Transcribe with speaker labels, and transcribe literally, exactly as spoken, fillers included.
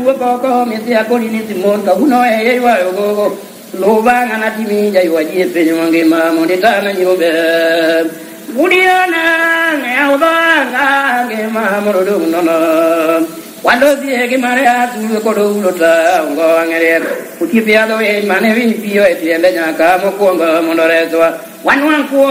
Speaker 1: ko ko mi sia ko ni timon ka uno e wa go lo ba na ti mi ja yo ji pe mo nge ma mo de ta na yo be Budiana ne au ba ga nge ma mo do no no Quando si è che marea tu codo ta ngo ngere ku ti pia do e mane vi pio e ti le nya ka mo ko mo no re so wan wan ko